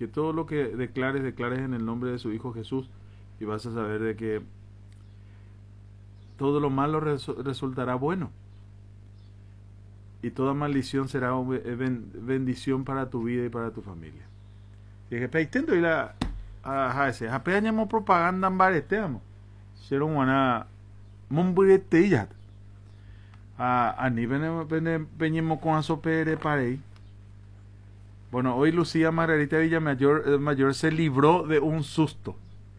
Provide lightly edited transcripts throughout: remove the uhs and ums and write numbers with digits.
Que todo lo que declares en el nombre de su Hijo Jesús, y vas a saber de que todo lo malo resultará bueno, y toda maldición será bendición para tu vida y para tu familia. Dije, peitendo y la ese, apeñamos propaganda en baresteamos. Hicieron una momburetilla. A ni peñemos con asopere para ahí. Bueno, hoy Lucía Margarita Mayor se libró de un susto.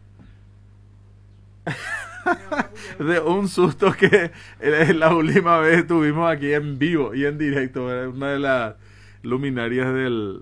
De un susto que la última vez tuvimos aquí en vivo y en directo. Era una de las luminarias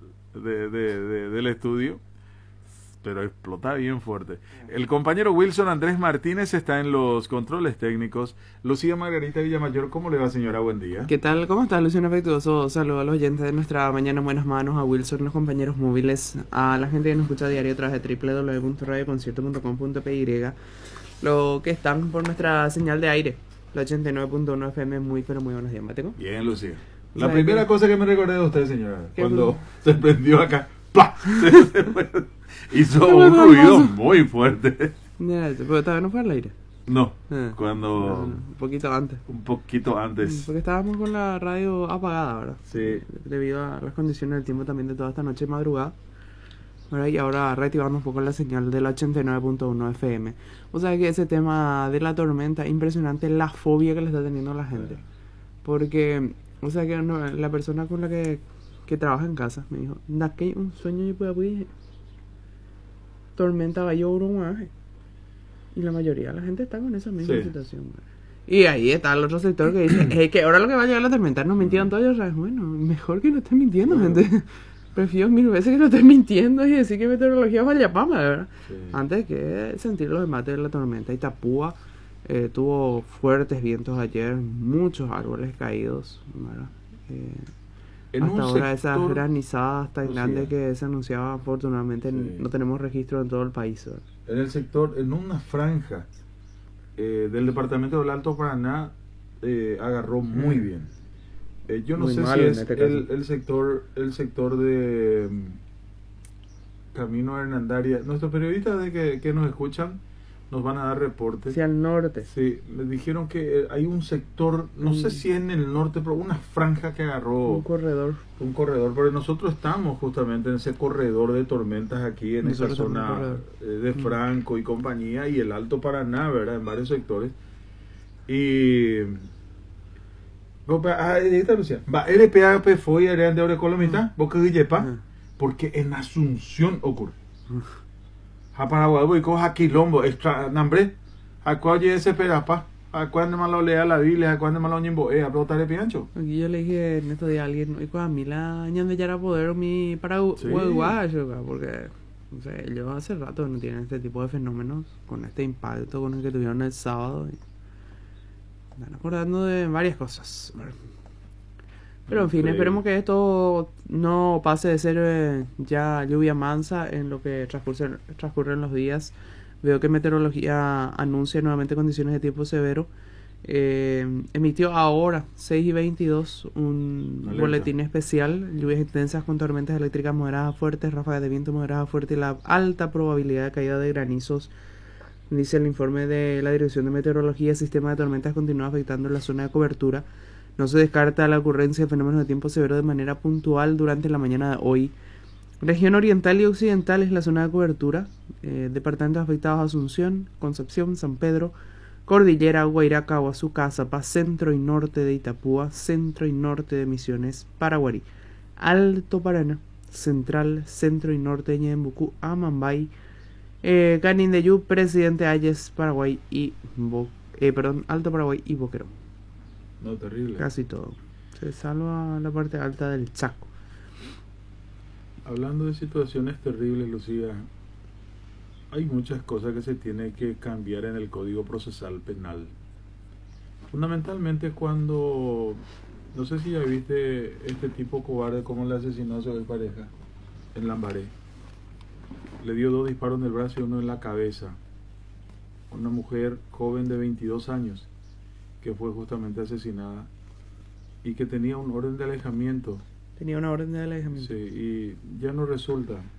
del estudio. Pero explota bien fuerte. El compañero Wilson Andrés Martínez está en los controles técnicos. Lucía Margarita Villamayor, ¿cómo le va, señora? Buen día. ¿Qué tal? ¿Cómo está, Luciano? Afectuoso saludo a los oyentes de nuestra Mañana en Buenas Manos, a Wilson, los compañeros móviles, a la gente que nos escucha a diario a través de www.radioconcierto.com.py, lo que están por nuestra señal de aire, la 89.1 FM. Muy, pero muy buenos días, Mateo. Bien, Lucía. La primera cosa que me recordé de usted, señora, cuando se prendió acá, ¡plá! Hizo un ruido muy fuerte. Pero todavía no fue al aire. No, cuando... un poquito antes. Un poquito antes. Porque estábamos con la radio apagada, ¿verdad? Sí. Debido a las condiciones del tiempo también de toda esta noche y madrugada. ¿Verdad? Y ahora reactivando un poco la señal del 89.1 FM. O sea que ese tema de la tormenta, impresionante la fobia que le está teniendo a la gente. Porque, o sea que la persona con la que trabaja en casa me dijo, da que un sueño y puede tormenta va a llover. Y la mayoría de la gente está con esa misma situación. Y ahí está el otro sector que dice, es que ahora lo que va a llegar la tormenta, nos mintieron todos. Bueno, mejor que no estén mintiendo, gente. Prefiero mil veces que no estén mintiendo y decir que meteorología vaya pama, ¿verdad? Sí. Antes que sentir los embates de la tormenta. Itapúa tuvo fuertes vientos ayer, muchos árboles caídos, ¿verdad? Hasta ahora esas granizadas tan grandes que se anunciaban, afortunadamente no tenemos registro en todo el país, ¿verdad? En el sector, en una franja del departamento del Alto Paraná, agarró muy bien. Yo no sé si es el sector de Camino a Hernandaria. Nuestros periodistas que nos escuchan nos van a dar reportes. Hacia el norte. Sí, me dijeron que hay un sector, no sé si en el norte, pero una franja que agarró. Un corredor, porque nosotros estamos justamente en ese corredor de tormentas aquí, en esa zona de Franco y compañía, y el Alto Paraná, ¿verdad? En varios sectores. Y... ahí está, Lucía. Va, LPAP fue área de Orecolomita, porque en Asunción ocurre. A Paraguay voy con a quilombo extra nombre a cuál ese perapa a cuándo más lo lea la Biblia a cuándo más lo ñembo a preguntarle piancho. Aquí yo le dije en estos días a alguien y a mí la ñande ya era poder mi paraguayo, porque no sé, ellos hace rato no tienen este tipo de fenómenos con este impacto con el que tuvieron el sábado y están acordando de varias cosas. Pero en fin, esperemos que esto no pase de ser ya lluvia mansa en lo que transcurren los días. Veo que Meteorología anuncia nuevamente condiciones de tiempo severo. Emitió ahora, 6:22, un boletín especial. Lluvias intensas con tormentas eléctricas moderadas a fuertes, ráfagas de viento moderadas a fuertes y la alta probabilidad de caída de granizos. Dice el informe de la Dirección de Meteorología, el sistema de tormentas continúa afectando la zona de cobertura. No se descarta la ocurrencia de fenómenos de tiempo severo de manera puntual durante la mañana de hoy. Región oriental y occidental es la zona de cobertura. Departamentos afectados: Asunción, Concepción, San Pedro, Cordillera, Guairá, Caguazú, Cazapá, centro y norte de Itapúa, centro y norte de Misiones, Paraguarí, Alto Paraná, central, centro y norte de Ñembucú, Amambay, Canindeyú, Presidente Hayes, Paraguay y Alto Paraguay y Boquerón. No, terrible. Casi todo. Se salva la parte alta del Chaco. Hablando de situaciones terribles, Lucía, hay muchas cosas que se tienen que cambiar en el Código Procesal Penal. Fundamentalmente cuando, no sé si ya viste este tipo cobarde como le asesinó a su pareja en Lambaré. Le dio 2 disparos en el brazo y 1 en la cabeza. Una mujer joven de 22 años que fue justamente asesinada y que tenía un orden de alejamiento. Tenía una orden de alejamiento. Sí, y ya no resulta.